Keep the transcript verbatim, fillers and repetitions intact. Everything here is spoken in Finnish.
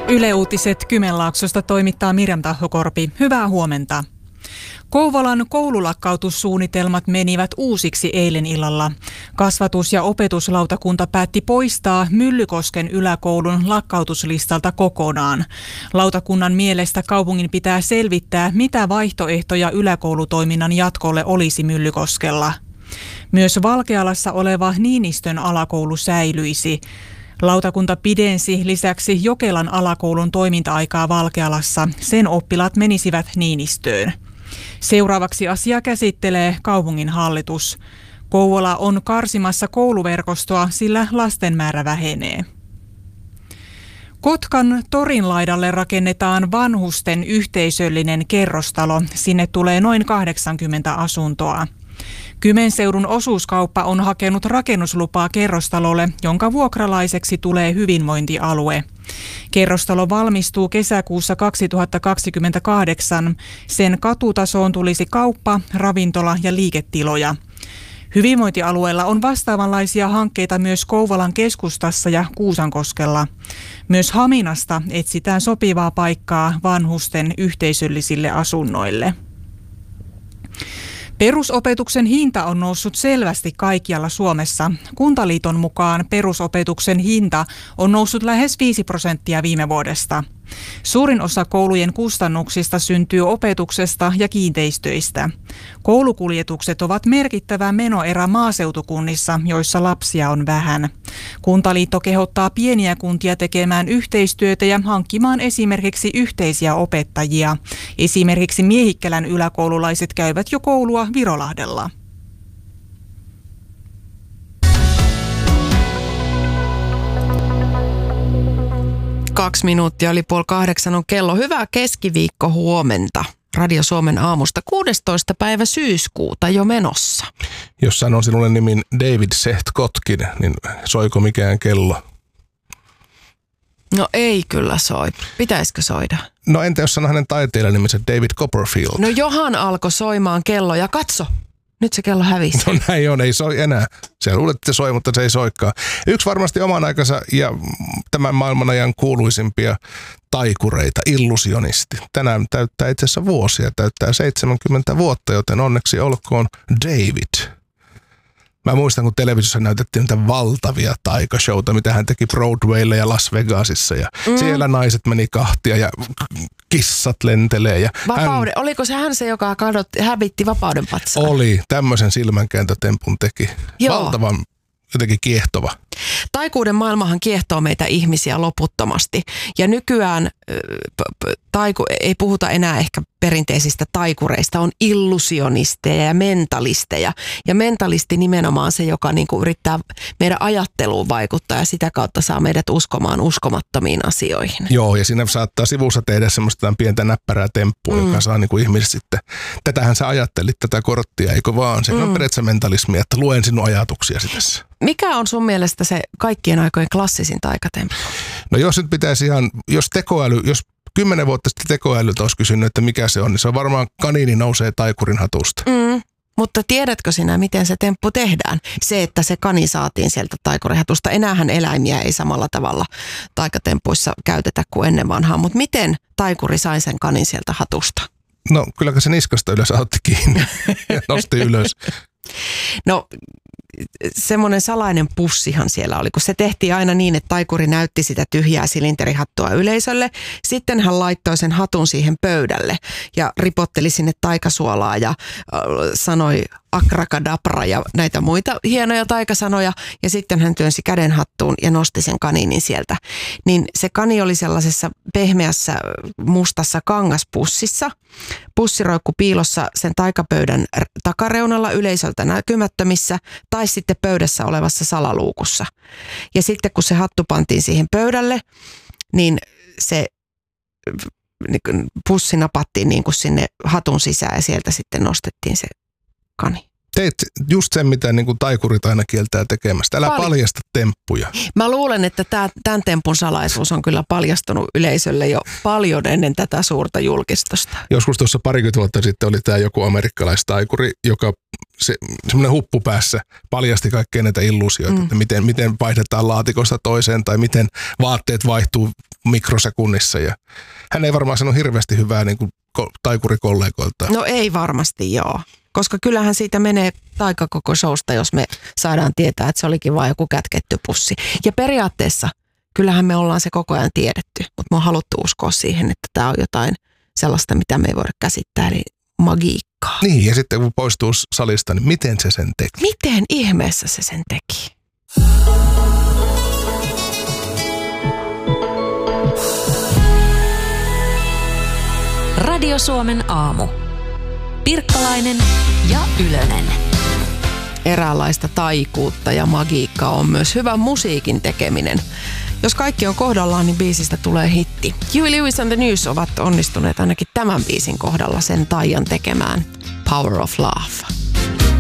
Yle Uutiset Kymenlaaksosta toimittaa Mirjam Tahokorpi. Hyvää huomenta. Kouvolan koululakkautussuunnitelmat menivät uusiksi eilen illalla. Kasvatus- ja opetuslautakunta päätti poistaa Myllykosken yläkoulun lakkautuslistalta kokonaan. Lautakunnan mielestä kaupungin pitää selvittää, mitä vaihtoehtoja yläkoulutoiminnan jatkolle olisi Myllykoskella. Myös Valkealassa oleva Niinistön alakoulu säilyisi. Lautakunta pidensi lisäksi Jokelan alakoulun toiminta-aikaa Valkealassa. Sen oppilaat menisivät Niinistöön. Seuraavaksi asia käsittelee kaupungin hallitus. Kouvola on karsimassa kouluverkostoa, sillä lasten määrä vähenee. Kotkan torin laidalle rakennetaan vanhusten yhteisöllinen kerrostalo. Sinne tulee noin kahdeksankymmentä asuntoa. Kymenseudun osuuskauppa on hakenut rakennuslupaa kerrostalolle, jonka vuokralaiseksi tulee hyvinvointialue. Kerrostalo valmistuu kesäkuussa kaksituhattakaksikymmentäkahdeksan. Sen katutasoon tulisi kauppa, ravintola ja liiketiloja. Hyvinvointialueella on vastaavanlaisia hankkeita myös Kouvolan keskustassa ja Kuusankoskella. Myös Haminasta etsitään sopivaa paikkaa vanhusten yhteisöllisille asunnoille. Perusopetuksen hinta on noussut selvästi kaikkialla Suomessa. Kuntaliiton mukaan perusopetuksen hinta on noussut lähes viisi prosenttia viime vuodesta. Suurin osa koulujen kustannuksista syntyy opetuksesta ja kiinteistöistä. Koulukuljetukset ovat merkittävä menoerä maaseutukunnissa, joissa lapsia on vähän. Kuntaliitto kehottaa pieniä kuntia tekemään yhteistyötä ja hankkimaan esimerkiksi yhteisiä opettajia. Esimerkiksi Miehikkälän yläkoululaiset käyvät jo koulua Virolahdella. Kaksi minuuttia oli puoli kahdeksan on kello. Hyvää keskiviikko huomenta. Radio Suomen aamusta kuudestoista päivä syyskuuta jo menossa. Jos sanon sinulle nimin David Seht Kotkin, niin soiko mikään kello? No ei kyllä soi. Pitäisikö soida? No entä jos sanon hänen taiteilijan nimensä David Copperfield? No johan alkoi soimaan kello ja katso. Nyt se kello hävisi. No näin on, ei soi enää. Se luulet, että se soi, mutta se ei soikaan. Yksi varmasti oman aikansa ja tämän maailman ajan kuuluisimpia taikureita, illusionisti. Tänään täyttää itse asiassa vuosia, täyttää seitsemänkymmentä vuotta, joten onneksi olkoon David. Mä muistan, kun televisiossa näytettiin niitä valtavia taikashowta, mitä hän teki Broadwaylla ja Las Vegasissa. Ja mm. siellä naiset meni kahtia ja kissat lentelee. Ja Vapauden, hän, oliko se hän se, joka kadot, hävitti vapauden patsaan? Oli, tämmöisen silmänkääntötempun teki. Joo. Valtavan jotenkin kiehtova. Taikuuden maailmahan kiehtoo meitä ihmisiä loputtomasti. Ja nykyään p- p- taiku, ei puhuta enää ehkä perinteisistä taikureista, on illusionisteja ja mentalisteja. Ja mentalisti nimenomaan se, joka niinku yrittää meidän ajatteluun vaikuttaa ja sitä kautta saa meidät uskomaan uskomattomiin asioihin. Joo, ja siinä saattaa sivussa tehdä semmoista pientä näppärää temppua, mm. joka saa niinku ihmiset sitten, tätähän sä ajattelit, tätä korttia, eikö vaan? Se mm. on periaatteessa mentalismi, että luen sinun ajatuksiasi tässä. Mikä on sun mielestä se kaikkien aikojen klassisin taikatemppu? No jos nyt pitäisi ihan, jos tekoäly, jos kymmenen vuotta sitten tekoälyltä olisi kysynyt, että mikä se on, niin se on varmaan kaniini nousee taikurin hatusta. Mm, mutta tiedätkö sinä, miten se temppu tehdään? Se, että se kani saatiin sieltä taikurin hatusta. Enäähän eläimiä ei samalla tavalla taikatempuissa käytetä kuin ennen vanhaa, mutta miten taikuri sai sen kanin sieltä hatusta? No kylläkö se niskasta ylös otti kiinni ja nosti ylös. No semmoinen salainen pussihan siellä oli, kun se tehtiin aina niin, että taikuri näytti sitä tyhjää silinterihattua yleisölle. Sitten hän laittoi sen hatun siihen pöydälle ja ripotteli sinne taikasuolaa ja äh, sanoi akrakadabra ja näitä muita hienoja taikasanoja. Ja sitten hän työnsi käden hattuun ja nosti sen kaninin sieltä. Niin se kani oli sellaisessa pehmeässä mustassa kangaspussissa. Pussi roikkui piilossa sen taikapöydän takareunalla yleisöltä näkymättömissä tai sitten pöydässä olevassa salaluukussa. Ja sitten kun se hattu pantiin siihen pöydälle, niin se pussi napattiin niin kuin sinne hatun sisään ja sieltä sitten nostettiin se kani. Teit just sen, mitä niin kuin taikurit aina kieltää tekemästä. Älä Pal- paljasta temppuja. Mä luulen, että tää, tämän tempun salaisuus on kyllä paljastunut yleisölle jo paljon ennen tätä suurta julkistusta. Joskus tuossa parikymmentä vuotta sitten oli tämä joku amerikkalaistaikuri, joka se, semmoinen huppu päässä paljasti kaikkea näitä illuusioita, mm. että miten, miten vaihdetaan laatikosta toiseen tai miten vaatteet vaihtuu mikrosekunnissa. Ja hän ei varmaan sanonut hirveästi hyvää niin kuin taikurikollegoilta. No ei varmasti joo, koska kyllähän siitä menee taika koko showsta, jos me saadaan tietää, että se olikin vain joku kätketty pussi. Ja periaatteessa kyllähän me ollaan se koko ajan tiedetty, mutta me on haluttu uskoa siihen, että tämä on jotain sellaista, mitä me ei voida käsittää, eli magiikkaa. Niin, ja sitten kun poistuu salista, niin miten se sen teki? Miten ihmeessä se sen teki? Radio Suomen aamu. Pirkkalainen ja Ylönen. Eräänlaista taikuutta ja magiikkaa on myös hyvä musiikin tekeminen. Jos kaikki on kohdallaan, niin biisistä tulee hitti. Huey Lewis and the News ovat onnistuneet ainakin tämän biisin kohdalla sen taian tekemään. Power of Love.